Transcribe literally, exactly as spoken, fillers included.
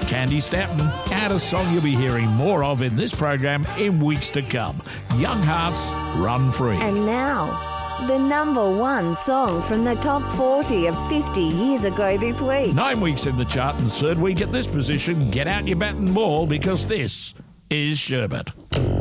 Candy Stanton, and a song you'll be hearing more of in this program in weeks to come. Young Hearts, Run Free. And now, the number one song from the top forty of fifty years ago this week. Nine weeks in the chart and third week at this position. Get out your bat and ball because this is Sherbet.